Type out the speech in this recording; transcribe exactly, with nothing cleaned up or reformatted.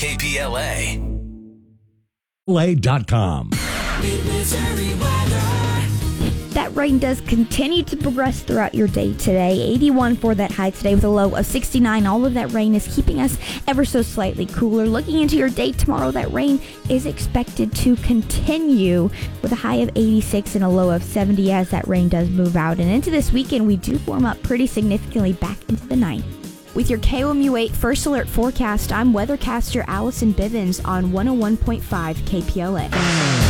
K P L A. Lay dot com. That rain does continue to progress throughout your day today. eighty-one for that high today with a low of sixty-nine. All of that rain is keeping us ever so slightly cooler. Looking into your day tomorrow, that rain is expected to continue with a high of eighty-six and a low of seventy as that rain does move out. And into this weekend, we do warm up pretty significantly back into the nineties. With your K O M U eight First Alert forecast, I'm weathercaster Allison Bivens on one oh one point five K P L A.